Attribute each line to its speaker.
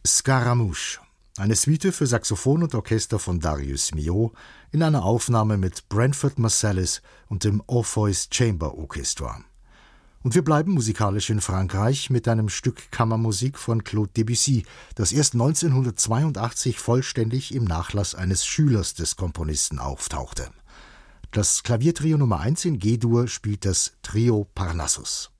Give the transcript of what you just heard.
Speaker 1: Scaramouche, eine Suite für Saxophon und Orchester von Darius Milhaud in einer Aufnahme mit Branford Marsalis und dem Orpheus Chamber Orchestra. Und wir bleiben musikalisch in Frankreich mit einem Stück Kammermusik von Claude Debussy, das erst 1982 vollständig im Nachlass eines Schülers des Komponisten auftauchte. Das Klaviertrio Nummer 1 in G-Dur spielt das Trio Parnassus.